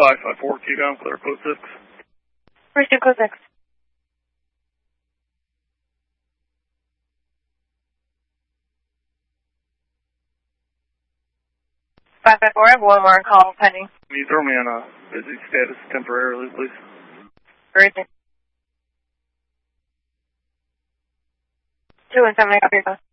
554, Q down, clear code 6. Pursue code 6. 554, I have one more call pending. Can you throw me on a busy status temporarily, please? Great. 217, copy your call.